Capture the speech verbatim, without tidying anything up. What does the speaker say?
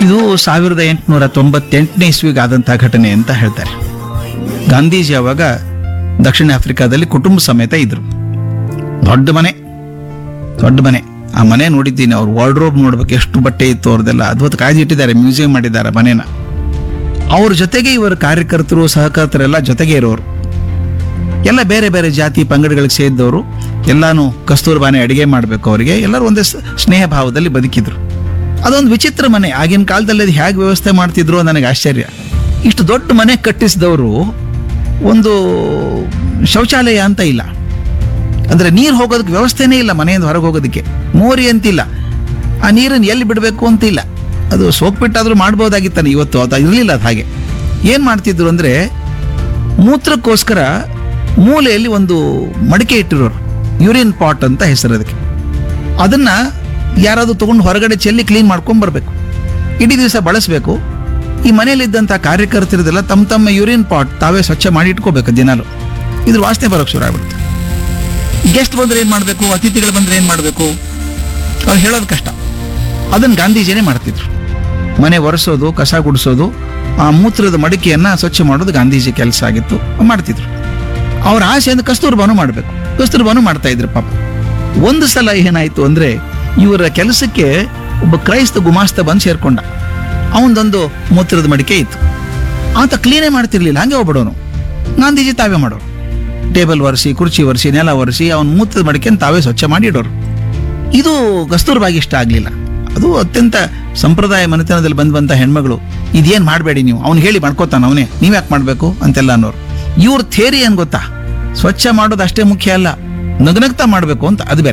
ಇದು ಸಾವಿರದ ಎಂಟುನೂರ ತೊಂಬತ್ತೆಂಟನೇ ಇಸ್ವಿಗೆ ಆದಂತಹ ಘಟನೆ ಅಂತ ಹೇಳ್ತಾರೆ. ಗಾಂಧೀಜಿ ಅವಾಗ ದಕ್ಷಿಣ ಆಫ್ರಿಕಾದಲ್ಲಿ ಕುಟುಂಬ ಸಮೇತ ಇದ್ರು. ದೊಡ್ಡ ಮನೆ, ದೊಡ್ಡ ಮನೆ. ಆ ಮನೆ ನೋಡಿದ್ದೀನಿ. ಅವ್ರು ವಾರ್ಡ್ರೋಬ್ ನೋಡ್ಬೇಕು, ಎಷ್ಟು ಬಟ್ಟೆ ಇತ್ತು ಅವ್ರದೆಲ್ಲ ಅದ್ಭುತ ಕಾಯ್ದು ಇಟ್ಟಿದ್ದಾರೆ, ಮ್ಯೂಸಿಯಂ ಮಾಡಿದ್ದಾರೆ ಮನೇನ. ಅವ್ರ ಜೊತೆಗೆ ಇವರ ಕಾರ್ಯಕರ್ತರು ಸಹಕರ್ತರೆಲ್ಲ ಜೊತೆಗೆ ಇರೋರು, ಎಲ್ಲ ಬೇರೆ ಬೇರೆ ಜಾತಿ ಪಂಗಡಗಳಿಗೆ ಸೇರಿದವರು. ಎಲ್ಲಾನು ಕಸ್ತೂರ್ಬಾನೆ ಅಡಿಗೆ ಮಾಡಬೇಕು ಅವರಿಗೆ. ಎಲ್ಲರೂ ಒಂದೇ ಸ್- ಸ್ನೇಹ ಭಾವದಲ್ಲಿ ಬದುಕಿದ್ರು. ಅದೊಂದು ವಿಚಿತ್ರ ಮನೆ. ಆಗಿನ ಕಾಲದಲ್ಲಿ ಅದು ಹೇಗೆ ವ್ಯವಸ್ಥೆ ಮಾಡ್ತಿದ್ರು ನನಗೆ ಆಶ್ಚರ್ಯ. ಇಷ್ಟು ದೊಡ್ಡ ಮನೆ ಕಟ್ಟಿಸಿದವರು ಒಂದು ಶೌಚಾಲಯ ಅಂತ ಇಲ್ಲ, ಅಂದ್ರೆ ನೀರು ಹೋಗೋದಕ್ಕೆ ವ್ಯವಸ್ಥೆನೇ ಇಲ್ಲ, ಮನೆಯಿಂದ ಹೊರಗೆ ಹೋಗೋದಕ್ಕೆ ಮೋರಿ ಅಂತಿಲ್ಲ. ಆ ನೀರನ್ನು ಎಲ್ಲಿ ಬಿಡಬೇಕು ಅಂತ ಇಲ್ಲ. ಅದು ಸೋಕ್ಬಿಟ್ಟಾದ್ರೂ ಮಾಡ್ಬೋದಾಗಿತ್ತಾನೆ, ಇವತ್ತು ಅದು ಇರಲಿಲ್ಲ. ಅದು ಹಾಗೆ ಏನು ಮಾಡ್ತಿದ್ರು ಅಂದರೆ, ಮೂತ್ರಕ್ಕೋಸ್ಕರ ಮೂಲೆಯಲ್ಲಿ ಒಂದು ಮಡಿಕೆ ಇಟ್ಟಿರೋರು, ಯೂರಿನ್ ಪಾಟ್ ಅಂತ ಹೆಸರು ಅದಕ್ಕೆ. ಅದನ್ನ ಯಾರಾದ್ರೂ ತಗೊಂಡು ಹೊರಗಡೆ ಚೆಲ್ಲಿ ಕ್ಲೀನ್ ಮಾಡ್ಕೊಂಡ್ ಬರಬೇಕು, ಇಡೀ ದಿವಸ ಬಳಸಬೇಕು. ಈ ಮನೆಯಲ್ಲಿದ್ದಂಥ ಕಾರ್ಯಕರ್ತರದೆಲ್ಲ ತಮ್ಮ ತಮ್ಮ ಯೂರಿನ್ ಪಾಟ್ ತಾವೇ ಸ್ವಚ್ಛ ಮಾಡಿ ಇಟ್ಕೋಬೇಕು ದಿನಾಲು. ಇದ್ರ ವಾಸನೆ ಬರೋಕ್ಕೆ ಶುರು ಆಗ್ಬಿಡುತ್ತೆ. ಗೆಸ್ಟ್ ಬಂದ್ರೆ ಏನು ಮಾಡಬೇಕು, ಅತಿಥಿಗಳು ಬಂದ್ರೆ ಏನು ಮಾಡಬೇಕು, ಅವ್ರು ಹೇಳೋದು ಕಷ್ಟ. ಅದನ್ನು ಗಾಂಧೀಜಿನೇ ಮಾಡ್ತಿದ್ರು. ಮನೆ ಒರೆಸೋದು, ಕಸ ಗುಡಿಸೋದು, ಆ ಮೂತ್ರದ ಮಡಿಕೆಯನ್ನ ಸ್ವಚ್ಛ ಮಾಡೋದು ಗಾಂಧೀಜಿ ಕೆಲಸ ಆಗಿತ್ತು, ಮಾಡ್ತಿದ್ರು. ಅವ್ರ ಆಸೆಯಿಂದ ಕಸ್ತೂರ್ಬಾನು ಮಾಡಬೇಕು, ಕಸ್ತೂರ್ಬಾನು ಮಾಡ್ತಾ ಇದ್ರು ಪಾಪ. ಒಂದು ಸಲ ಏನಾಯ್ತು ಅಂದ್ರೆ, ಇವರ ಕೆಲಸಕ್ಕೆ ಒಬ್ಬ ಕ್ರೈಸ್ತ ಗುಮಾಸ್ತ ಬಂದು ಸೇರ್ಕೊಂಡ. ಅವನದೊಂದು ಮೂತ್ರದ ಮಡಿಕೆ ಇತ್ತು, ಆತ ಕ್ಲೀನೇ ಮಾಡ್ತಿರ್ಲಿಲ್ಲ, ಹಂಗೆ ಹೋಗ್ಬಿಡೋನು. ಗಾಂಧೀಜಿ ತಾವೇ ಮಾಡೋರು, ಟೇಬಲ್ ಒರೆಸಿ, ಕುರ್ಚಿ ಒರೆಸಿ, ನೆಲ ಒರೆಸಿ, ಅವನ ಮೂತ್ರದ ಮಡಿಕೆಯನ್ನು ತಾವೇ ಸ್ವಚ್ಛ ಮಾಡಿ ಇಡೋರು. ಇದು ಕಸ್ತೂರ್ಬಾಗಿ ಇಷ್ಟ ಆಗಲಿಲ್ಲ. ಅದು ಅತ್ಯಂತ ಸಂಪ್ರದಾಯ ಮನೆತನದಲ್ಲಿ ಬಂದಂಥ ಹೆಣ್ಮಗಳು. ಇದೇನು ಮಾಡಬೇಡಿ ನೀವು, ಅವ್ನು ಹೇಳಿ ಮಾಡ್ಕೋತಾನ ಅವನೇ, ನೀವ್ಯಾಕೆ ಮಾಡಬೇಕು ಅಂತೆಲ್ಲ ಅನ್ನೋರು. ಇವ್ರ ಥೇರಿ ಏನು ಗೊತ್ತಾ, ಸ್ವಚ್ಛ ಮಾಡೋದು ಅಷ್ಟೇ ಮುಖ್ಯ ಅಲ್ಲ, ನಗನಗ್ತಾ ಮಾಡಬೇಕು ಅಂತ, ಅದು ಬೇರೆ.